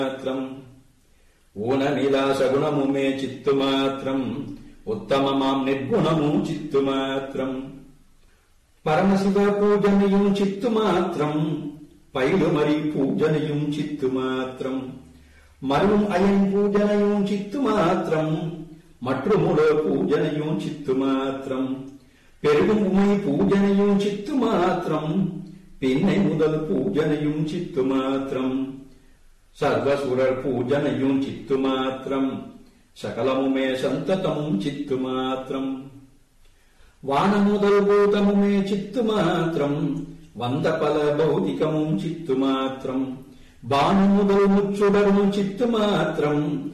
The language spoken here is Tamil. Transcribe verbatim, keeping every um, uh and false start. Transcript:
மாத்திரம் ஊனமிலா சகுணமுமே சித்து மாத்திரம் உத்தமமாம் நிர்குணமும் சித்து மாத்திரம் பரமசிவ பூஜனையும் சித்து மாத்திரம் பயிலுமறி பூஜனையும் சித்து மாத்திரம் மரும் அயன் பூஜனையும் சித்து மாத்திரம் மற்றுமுட பூஜனையும் சித்து மாத்திரம் பெருகும் உமை பூஜனையும் சித்து மாத்திரம் பின்னை முதல் பூஜனையும் சித்து மாத்திரம் சர்வசுரர் பூஜனையும் சித்து மாத்திரம் சகலமுமே சந்ததமும் சித்து மாத்திரம் வானமுதல் பூதமுமே சித்து மாத்திரம் வந்த பல பௌதிகமும் சித்து மாத்திரம் பானு முதல் முச்சுடரும் சித்து மாத்திரம்